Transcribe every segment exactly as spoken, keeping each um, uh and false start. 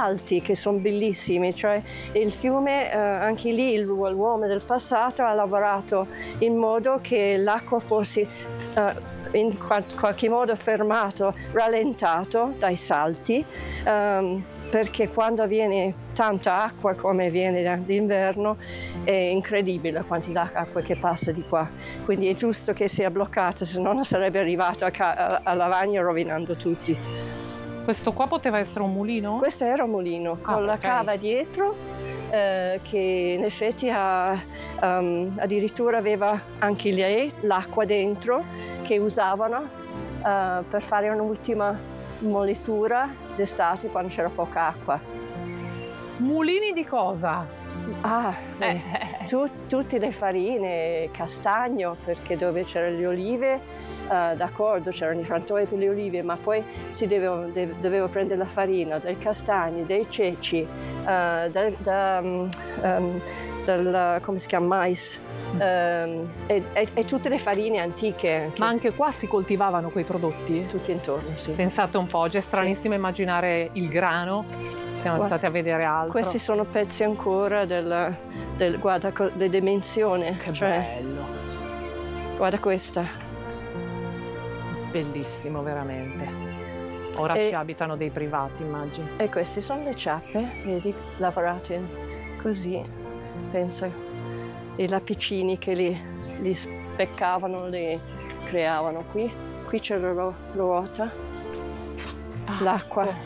salti che sono bellissimi, cioè il fiume, eh, anche lì l'uomo del passato ha lavorato in modo che l'acqua fosse eh, in qualche modo fermato, rallentato dai salti, um, perché quando viene tanta acqua come viene d'inverno è incredibile quantità di acqua che passa di qua, quindi è giusto che sia bloccata, se no non sarebbe arrivato a, ca- a Lavagna rovinando tutti. Questo qua poteva essere un mulino? Questo era un mulino, ah, con la okay. cava dietro, eh, che in effetti ha, um, addirittura aveva anche lei l'acqua dentro che usavano uh, per fare un'ultima molitura d'estate quando c'era poca acqua. Mulini di cosa? Ah, eh. tu, tutte le farine, castagno, perché dove c'erano le olive, uh, d'accordo, c'erano i frantoi per le olive, ma poi si doveva, de, doveva prendere la farina dai castagni, dai ceci, uh, da, da, um, um, dal, come si chiama, mais. Um, e, e, e tutte le farine antiche. Ma anche qua si coltivavano quei prodotti? Tutti intorno, sì. Pensate un po', oggi è stranissimo sì. immaginare il grano, siamo abituati a vedere altro. Questi sono pezzi ancora del, del guarda, le dimensioni. Che cioè, bello! Guarda questa. Bellissimo, veramente. Ora e, ci abitano dei privati, immagino. E queste sono le ciappe, vedi, lavorate così, penso. I lapicini che li, li speccavano, li creavano qui. Qui c'è la ruota, ah, l'acqua. Oh.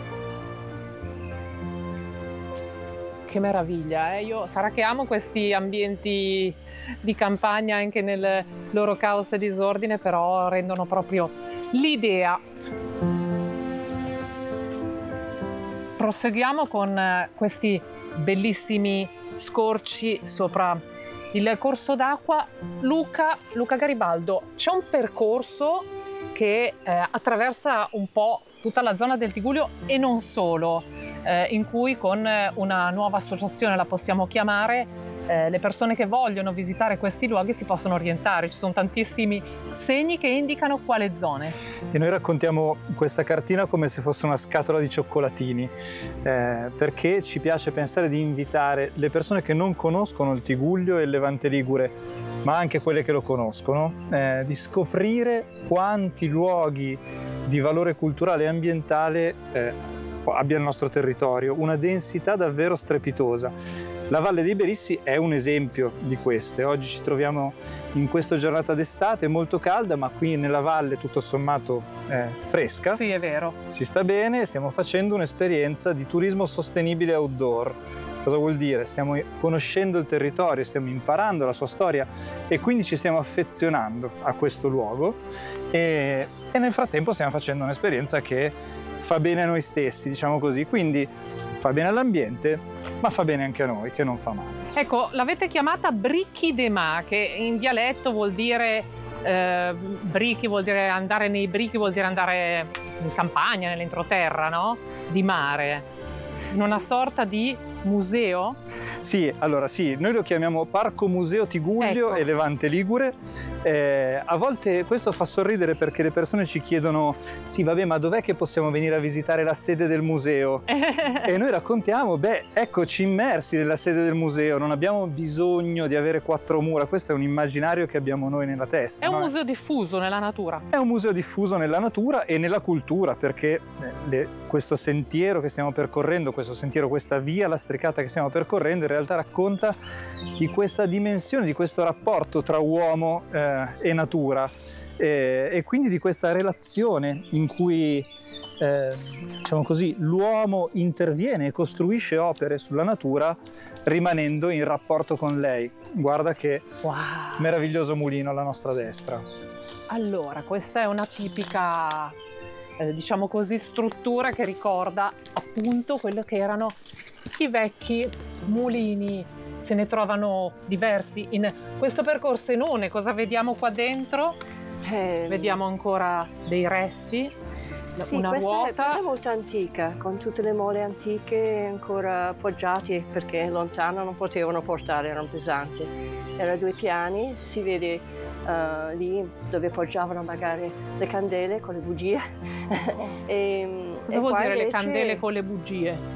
Che meraviglia, eh? Io sarà che amo questi ambienti di campagna anche nel loro caos e disordine, però rendono proprio l'idea. Proseguiamo con questi bellissimi scorci sopra il corso d'acqua. Luca, Luca Garibaldo, c'è un percorso che eh, attraversa un po' tutta la zona del Tigullio e non solo, eh, in cui con una nuova associazione, la possiamo chiamare, eh, le persone che vogliono visitare questi luoghi si possono orientare. Ci sono tantissimi segni che indicano quale zone. E noi raccontiamo questa cartina come se fosse una scatola di cioccolatini, eh, perché ci piace pensare di invitare le persone che non conoscono il Tigullio e il Levante Ligure, ma anche quelle che lo conoscono, eh, di scoprire quanti luoghi di valore culturale e ambientale eh, abbia il nostro territorio, una densità davvero strepitosa. La Valle dei Berissi è un esempio di queste. Oggi ci troviamo in questa giornata d'estate molto calda, ma qui nella valle tutto sommato eh, fresca. Sì, è vero. Si sta bene, stiamo facendo un'esperienza di turismo sostenibile outdoor. Cosa vuol dire? Stiamo conoscendo il territorio, stiamo imparando la sua storia e quindi ci stiamo affezionando a questo luogo e, e nel frattempo stiamo facendo un'esperienza che fa bene a noi stessi, diciamo così, quindi fa bene all'ambiente, ma fa bene anche a noi, che non fa male. Ecco, l'avete chiamata Bricchi de Ma, che in dialetto vuol dire eh, bricchi, vuol dire andare nei bricchi, vuol dire andare in campagna, nell'entroterra, no? Di mare. In una sorta di museo? Sì, allora sì, noi lo chiamiamo Parco Museo Tigullio ecco. e Levante Ligure. Eh, a volte questo fa sorridere perché le persone ci chiedono sì vabbè ma dov'è che possiamo venire a visitare la sede del museo? E noi raccontiamo, beh eccoci immersi nella sede del museo, non abbiamo bisogno di avere quattro mura, questo è un immaginario che abbiamo noi nella testa. È un no? museo diffuso nella natura. È un museo diffuso nella natura e nella cultura, perché le, questo sentiero che stiamo percorrendo, questo sentiero, questa via lastricata che stiamo percorrendo in realtà racconta di questa dimensione, di questo rapporto tra uomo eh, e natura e, e quindi di questa relazione in cui eh, diciamo così, l'uomo interviene e costruisce opere sulla natura rimanendo in rapporto con lei. Guarda che wow. meraviglioso mulino alla nostra destra. Allora, questa è una tipica eh, diciamo così struttura che ricorda appunto quello che erano i vecchi mulini. Se ne trovano diversi in questo percorso enone. Cosa vediamo qua dentro? Eh, vediamo ancora dei resti, sì, una questa ruota. È, questa è molto antica, con tutte le mole antiche ancora appoggiate perché lontano non potevano portare, erano pesanti. Era due piani, si vede uh, lì dove poggiavano magari le candele con le bugie. Oh. e, Cosa e vuol dire invece... le candele con le bugie?